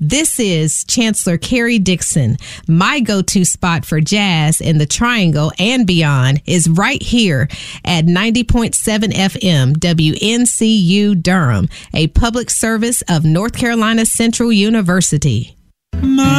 This is Chancellor Carrie Dixon. My go-to spot for jazz in the Triangle and beyond is right here at 90.7 FM WNCU Durham, a public service of North Carolina Central University.